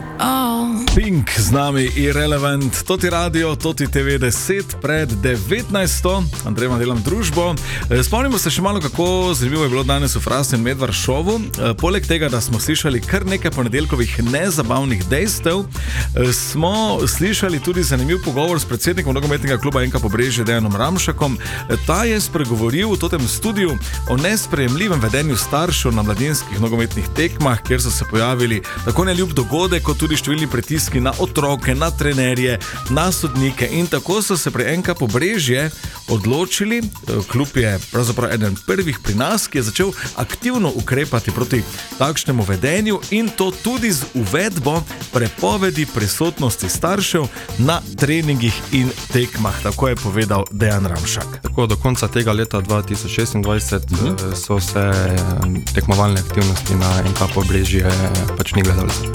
Pink z nami, Irrelevant, toti radio, toti TV 10 pred 19. Andrejma delam družbo. Spomnimo se še malo, kako zanimivo je bilo danes v Fras in Medvard šovu. Poleg tega, da smo slišali kar nekaj ponedeljkovih nezabavnih dejstev, smo slišali tudi zanimiv pogovor s predsednikom nogometnega kluba NK Pobrežje Dejanom Ramšakom. Ta je spregovoril v totem studiu o nesprejemljivem vedenju staršev na mladinskih nogometnih tekmah, kjer so se pojavili tako neljub dogodek, kot tudi številni pritiski na otroke, na trenerje, na sodnike, in tako so se pri NK Pobrežje odločili. Klub je pravzaprav eden prvih pri nas, ki je začel aktivno ukrepati proti takšnemu vedenju, in to tudi z uvedbo prepovedi prisotnosti staršev na treningih in tekmah. Tako je povedal Dejan Ramšak. Tako do konca tega leta 2026 so se tekmovalne aktivnosti na NK Pobrežje pač ni gledalcev.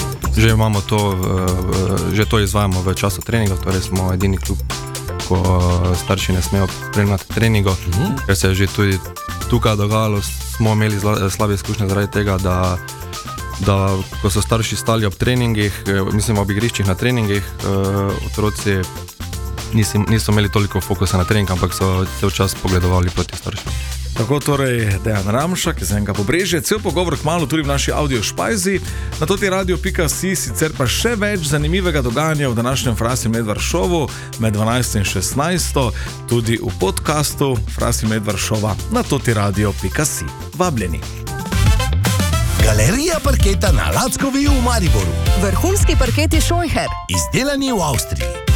Že to izvajamo v času treningov, torej smo edini klub, ko starši ne smejo spremljati treningov, ker se je že tudi tukaj dogajalo, smo imeli slabe izkušnje zaradi tega, da ko so starši stali ob treningih, mislim ob igriščih na treningih, otroci niso imeli toliko fokusa na trening, ampak so cel čas pogledovali proti staršem. Tako torej Dejan Ramšak iz NK Pobrežje. Cel pogovor kmalu tudi v naši audio špajzi. Na toti radio.si sicer pa še več zanimivega dogajanja v današnjem Fras in Medvard šovu med 12 in 16. Tudi v podcastu Fras in Medvard šova na toti radio.si. Vabljeni. Galerija parketa na Lackovi v Mariboru. Vrhunski parketi Scheucher. Izdelani v Avstriji.